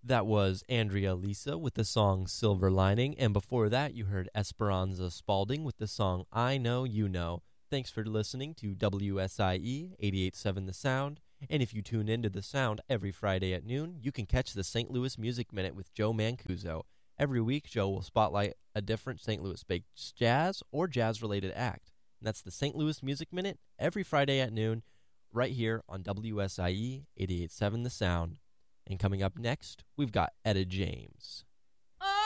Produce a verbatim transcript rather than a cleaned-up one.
That was Andrea Lisa with the song Silver Lining, and before that you heard Esperanza Spalding with the song I Know You Know. Thanks for listening to W S I E eighty-eight point seven The Sound, and if you tune into The Sound every Friday at noon, you can catch the Saint Louis Music Minute with Joe Mancuso. Every week, Joe will spotlight a different Saint Louis-based jazz or jazz-related act. And that's the Saint Louis Music Minute every Friday at noon, right here on W S I E eighty-eight point seven The Sound. And coming up next, we've got Etta James.